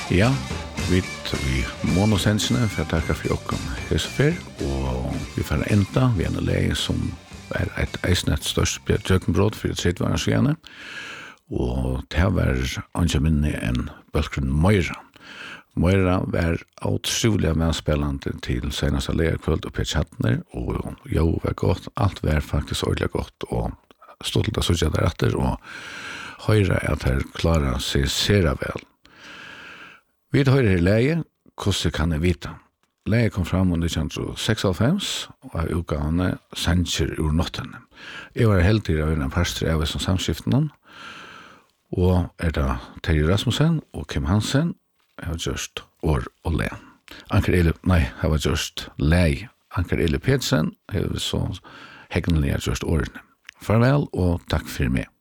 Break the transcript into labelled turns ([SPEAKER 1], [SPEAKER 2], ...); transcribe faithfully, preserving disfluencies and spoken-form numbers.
[SPEAKER 1] Ja, vi vi monosensene for å takke for jokken Hesfer, og vi får enda ved en leie som er et eisnett størst bjørkenbrott for et tredjevarende skjene, og det var ikke minne enn Bølgren Møyra. Møyra var utrolig medspillende til seneste leierkveld og Per Tjatner, og jo, var godt, alt var faktisk ordentlig godt, og stod til å sørge deretter, og høyre at her klarer seg sere vel. Vi høyre i leie, hvordan kan jeg vite? Leie kom fram under nittjen seksoghalvfems, og jeg utgavene Sanger ur nottene. Jeg var heldig av en parster av som samskiftene, og er da Terje Rasmussen og Kim Hansen, jeg har gjort år og le. Anker Eli, nei, jeg har gjort lei. Anker Eli Pedersen, jeg har så hegnelig gjort årene. Farvel, og takk for meg.